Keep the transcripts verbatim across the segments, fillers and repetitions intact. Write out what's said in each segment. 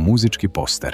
Muzički poster.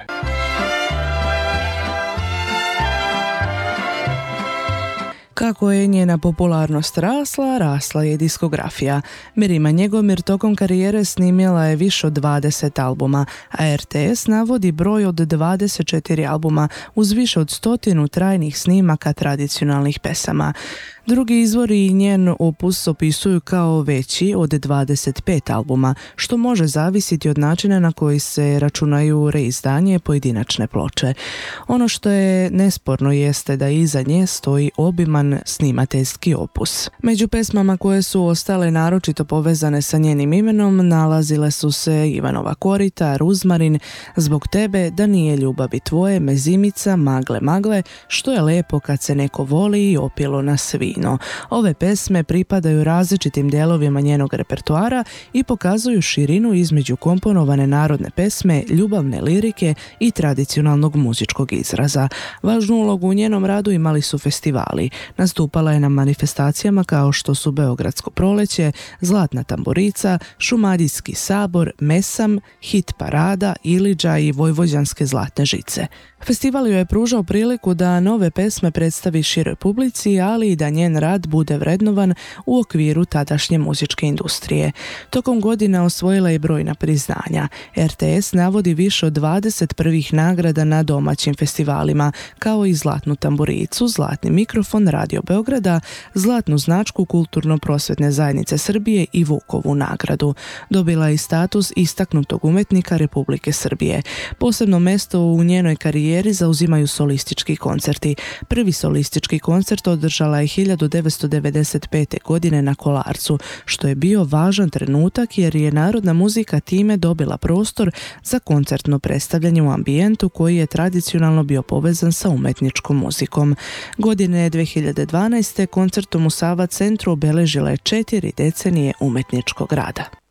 Kako je njena popularnost rasla, rasla je diskografija. Mirima Njegomir tokom karijere snimila je više od dvadeset albuma, a er te es navodi broj od dvadeset četiri albuma uz više od stotinu trajnih snimaka tradicionalnih pesama. Drugi izvori i njen opus opisuju kao veći od dvadeset pet albuma, što može zavisiti od načina na koji se računaju reizdanje pojedinačne ploče. Ono što je nesporno jeste da iza nje stoji obiman snimateljski opus. Među pesmama koje su ostale naročito povezane sa njenim imenom nalazile su se Ivanova korita, Ruzmarin, Zbog tebe, Da nije ljubavi tvoje, Mezimica, Magle, magle, Što je lepo kad se neko voli i Opilo na svino. Ove pesme pripadaju različitim dijelovima njenog repertoara i pokazuju širinu između komponovane narodne pesme, ljubavne lirike i tradicionalnog muzičkog izraza. Važnu ulogu u njenom radu imali su festivali. Nastupala je na manifestacijama kao što su Beogradsko proleće, Zlatna tamburica, Šumadijski sabor, Mesam, Hit parada, Ilidža i Vojvođanske zlatne žice. Festival joj je pružao priliku da nove pesme predstavi široj publici, ali i da njen rad bude vrednovan u okviru tadašnje muzičke industrije. Tokom godina osvojila je brojna priznanja. er te es navodi više od dvadeset prvih nagrada na domaćim festivalima, kao i Zlatnu tamburicu, Zlatni mikrofon Radio Beograda, Zlatnu značku Kulturno-prosvetne zajednice Srbije i Vukovu nagradu. Dobila je i status istaknutog umetnika Republike Srbije. Posebno mesto u njenoj karijeri zauzimaju solistički koncerti. Prvi solistički koncert održala je hiljadu devetsto devedeset pete. godine na Kolarcu, što je bio važan trenutak jer je narodna muzika time dobila prostor za koncertno predstavljanje u ambijentu koji je tradicionalno bio povezan sa umetničkom muzikom. Godine dve hiljade dvanaeste. koncertom u Sava centru obeležila je četiri decenije umetničkog rada.